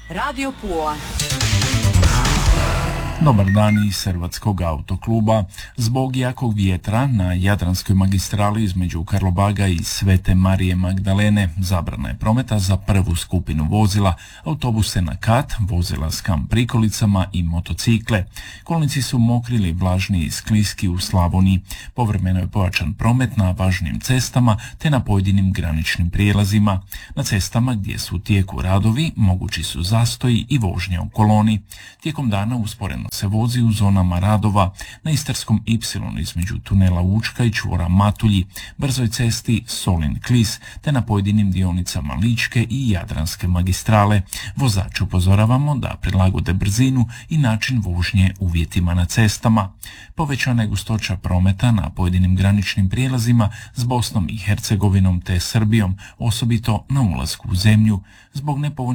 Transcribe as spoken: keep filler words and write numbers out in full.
Radio Pula. Dobar dan iz Hrvatskog autokluba. Zbog jakog vjetra na Jadranskoj magistrali između Karlobaga i Svete Marije Magdalene zabrana je prometa za prvu skupinu vozila, autobuse na kat, vozila s kamp prikolicama i motocikle. Kolnici su mokrili, vlažni i skliski u Slavoniji. Povremeno je pojačan promet na važnim cestama te na pojedinim graničnim prijelazima. Na cestama gdje su u tijeku radovi mogući su zastoji i vožnja u koloni. Tijekom dana usporeno se vozi u zonama radova na Istarskom Y između tunela Učka i čvora Matulji, brzoj cesti Solin-Klis te na pojedinim dionicama Ličke i Jadranske magistrale. Vozači upozoravamo da prilagode brzinu i način vožnje uvjetima na cestama. Povećana je gustoća prometa na pojedinim graničnim prijelazima s Bosnom i Hercegovinom te Srbijom, osobito na ulasku u zemlju. Zbog nepovoljnih